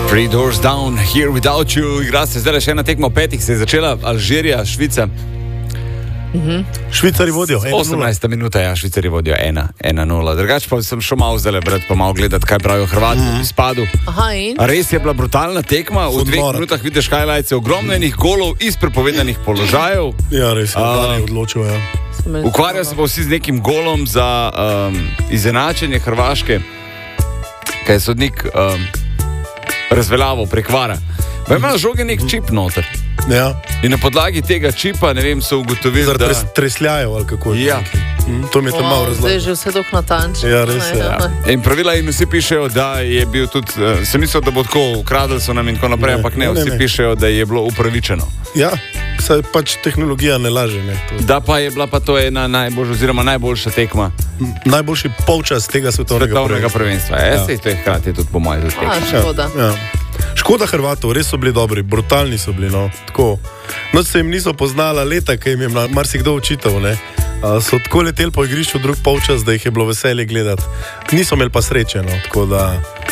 Three doors down, here without you. Igra se zdaj še ena tekma v petih, se je začela Alžirija, Švica. Švicari vodijo 18 minuta, ja, Švicari vodijo 1-0. Drugač pa sem šel malo zdaj brati, pa malo gledati, kaj pravijo Hrvati v izpadu. Aha, res je bila brutalna tekma, v 2 minutah vidiš highlights, ogromno enih golov iz prepovedanih položajev. Ja, res je, odločil, ja. Ukvarjajo se pa vsi z nekim golom za izenačenje Hrvaške, kaj je sodnik razveljavil prek vara. Pa ima žoge nek čip noter. Ja. In na podlagi tega čipa, ne vem, so ugotovili, da... Zaradi tresljajev ali kako je. Ja. To mi je tam malo razložilo. Zdaj je že vse dok natančno. Ja, res je. Ja. In pravila in vsi pišejo, da je bil tudi, se mislijo, da bo tako ukradli so nam in tako naprej, ampak ne, vsi pišejo, da je bilo upravičeno. Ja, saj pač tehnologija ne laže, ne. Da pa je bila pa to ena najboljša tekma. Najboljši polčas tega svetovnega prvenstva. Ja, sej to je hkrati tudi po mojem tekma. Škoda. Ja. Škoda Hrvatov, res so bili dobri, brutalni so bili, no, tako. Noč se jim niso poznala leta, kaj jim je marsikdo očital, ne. So tako leteli po igrišču drug polčas, da jih je bilo veselje gledati. Niso imeli pa sreče, no, tako da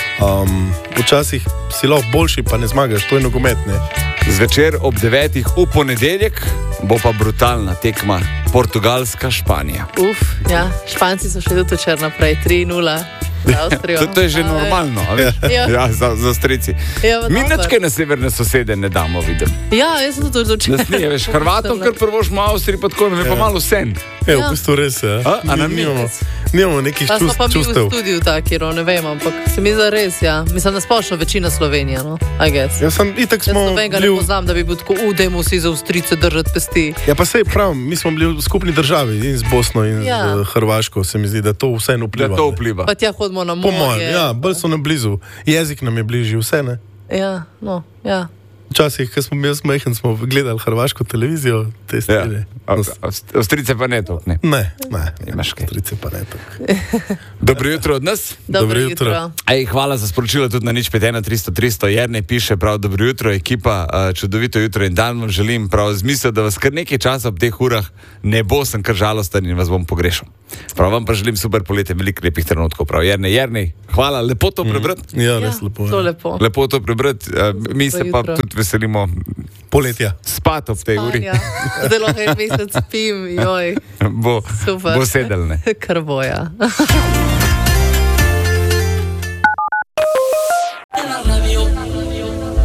včasih si lahko boljši, pa ne zmagaš, to je nogomet, ne. Zvečer ob 9 v ponedeljek bo pa brutalna tekma Portugalska-Španija. Ja, Španci so še tudi včeraj naprej, 3-0. To je že normalno, ja, za Avstrijci. Mi ničke na severne sosede ne damo, vidim. Ja, jaz sem to odločila. Veš, Hrvatom kar prvo šmo Avstriji, pa tako, nam je pa malo sen. V bistvu res, ja. A nam nimamo nekih čustev. Pa mi v studiu taki, ne vem, ampak se mi zda res, ja. Mislim, da splošno večina Slovenija, no, I guess. Ja, itak smo Slovenga ne poznam, da bi bil tako, dajmo si za Avstrijce držati pesti. Ja, pa sej pravim, mi smo bili v skupni državi in z Bosno in z Hrvaško, se mi zdi, da to vseeno vpliva. Da to vpliva. Pa tja hodimo na Po mojem, ja, bolj so nam blizu. Jezik nam je bližji, vse, ne? Ja, no, ja. Včasih, ko smo jaz majhen, smo gledali hrvaško televizijo, te stvari. Avstrijce pa ne tok, ne? Ne, Avstrijce pa ne tok. Dobro jutro od nas. Dobro jutro. Hvala za sporočilo tudi na 051-300-300. Jernej piše prav, dobro jutro, ekipa, čudovito jutro in dan vam želim, prav z mislijo, da vas kar nekaj časa ob teh urah ne bo, sem kar žalosten in vas bom pogrešal. Prav vam pa želim super poletje, veliko lepih trenutkov. Prav, Jernej, hvala, lepo to prebrati. Ja, res lepo. To lepo. Lepo to prebrati, mi se pa tudi veselimo poletja. Spat ob tej uri. Zelo en mesec spim, joj. Bo sedel, ne? Kar bo, ja.